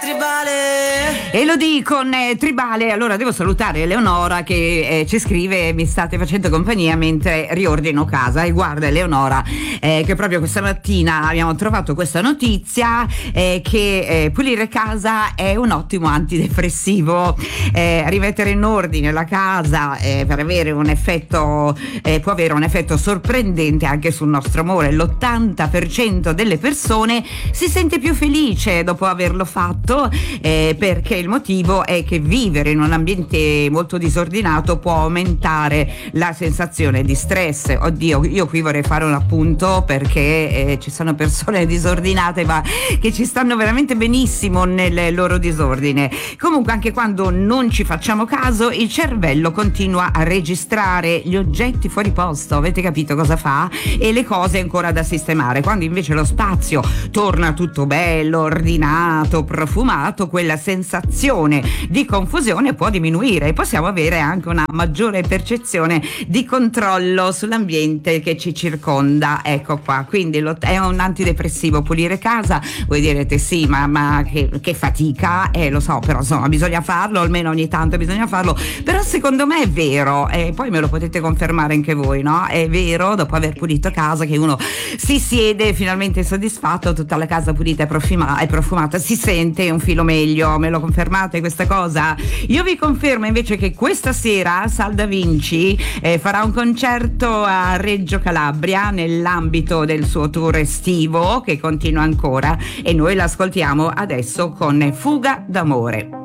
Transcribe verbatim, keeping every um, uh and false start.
Elodie con eh, Tribale. Allora devo salutare Eleonora che eh, ci scrive: mi state facendo compagnia mentre riordino casa. E guarda Eleonora, eh, che proprio questa mattina abbiamo trovato questa notizia eh, che eh, pulire casa è un ottimo antidepressivo. Eh, rimettere in ordine la casa eh, per avere un effetto eh, può avere un effetto sorprendente anche sul nostro umore. L'ottanta per cento delle persone si sente più felice dopo averlo fatto, eh, perché il motivo è che vivere in un ambiente molto disordinato può aumentare la sensazione di stress. Oddio, io qui vorrei fare un appunto, perché eh, ci sono persone disordinate ma che ci stanno veramente benissimo nel loro disordine. Comunque, anche quando non ci facciamo caso, il cervello continua a registrare gli oggetti fuori posto, avete capito cosa fa? E le cose ancora da sistemare. Quando invece lo spazio torna tutto bello, ordinato, profumato, quella sensazione di confusione può diminuire e possiamo avere anche una maggiore percezione di controllo sull'ambiente che ci circonda. Ecco qua, quindi lo, è un antidepressivo pulire casa. Voi direte sì, ma, ma che, che fatica, eh, lo so, però insomma bisogna farlo, almeno ogni tanto bisogna farlo. Però secondo me è vero, e eh, poi me lo potete confermare anche voi, no? È vero, dopo aver pulito casa, che uno si siede finalmente soddisfatto, tutta la casa pulita e profuma, profumata, si sente un filo meglio. Me lo confermate questa cosa? Io vi confermo invece che questa sera Sal Da Vinci eh, farà un concerto a Reggio Calabria nell'ambito del suo tour estivo che continua ancora, e noi l'ascoltiamo adesso con Fuga d'amore.